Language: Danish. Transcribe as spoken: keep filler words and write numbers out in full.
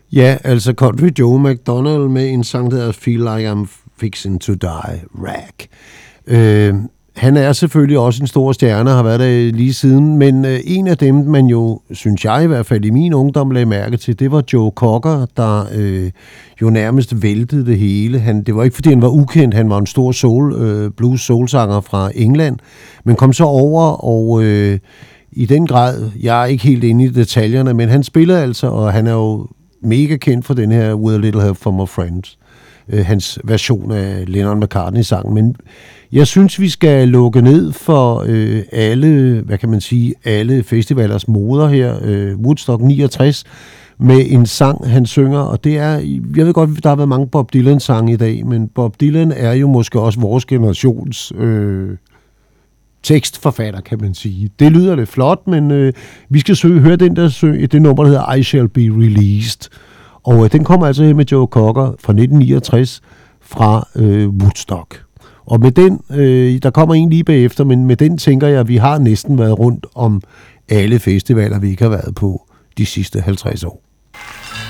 Ja, altså Country Joe McDonald med en sang, der hedder Feel Like I'm Fixing to Die, Rag. Øh, han er selvfølgelig også en stor stjerne, har været der lige siden, men øh, en af dem, man jo, synes jeg i hvert fald i min ungdom lagde mærke til, det var Joe Cocker, der øh, jo nærmest væltede det hele. Han, det var ikke, fordi han var ukendt, han var en stor soul, øh, blues soulsanger fra England, men kom så over, og øh, i den grad, jeg er ikke helt inde i detaljerne, men han spillede altså, og han er jo mega kendt for den her With a Little Help from My Friends, øh, hans version af Lennon McCartney-sangen. Men jeg synes, vi skal lukke ned for øh, alle, hvad kan man sige, alle festivalers moder her, øh, Woodstock niogtres, med en sang, han synger, og det er, jeg ved godt, der har været mange Bob Dylan-sange i dag, men Bob Dylan er jo måske også vores generations øh, tekstforfatter, kan man sige. Det lyder lidt flot, men øh, vi skal søge, høre den der søge, det nummer, der hedder I Shall Be Released. Og øh, den kommer altså her med Joe Cocker fra nitten niogtres fra øh, Woodstock. Og med den, øh, der kommer en lige bagefter, men med den tænker jeg, at vi har næsten været rundt om alle festivaler, vi ikke har været på de sidste halvtreds år.